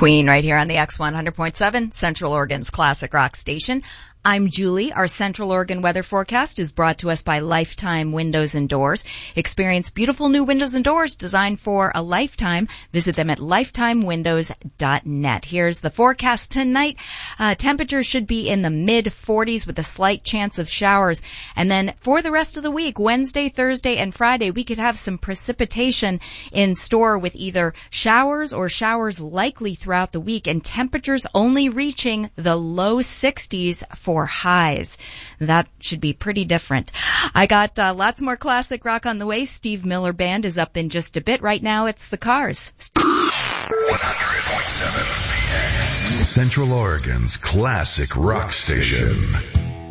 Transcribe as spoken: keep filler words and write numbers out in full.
Queen right here on the X one hundred point seven, Central Oregon's classic rock station. I'm Julie. Our Central Oregon weather forecast is brought to us by Lifetime Windows and Doors. Experience beautiful new windows and doors designed for a lifetime. Visit them at lifetime windows dot net. Here's the forecast tonight. Uh, temperatures should be in the mid forties with a slight chance of showers. And then for the rest of the week, Wednesday, Thursday, and Friday, we could have some precipitation in store with either showers or showers likely throughout the week, and temperatures only reaching the low sixties for For highs. That should be pretty different. I got uh, lots more classic rock on the way. Steve Miller Band is up in just a bit. Right now, it's the Cars. one hundred point seven Central Oregon's classic rock station.